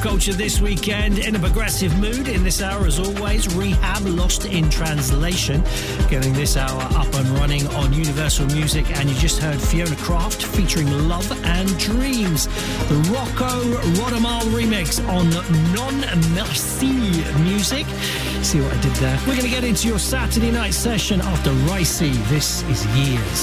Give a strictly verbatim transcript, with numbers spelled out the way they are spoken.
culture this weekend in a progressive mood. In this hour, as always, Rehab, Lost in Translation, getting this hour up and running on Universal Music. And you just heard Fiona Craft featuring Love and Dreams, the Rocco Rodamal remix on Non Merci Music. See what I did there? We're going to get into your Saturday night session after Ricey. This is Years.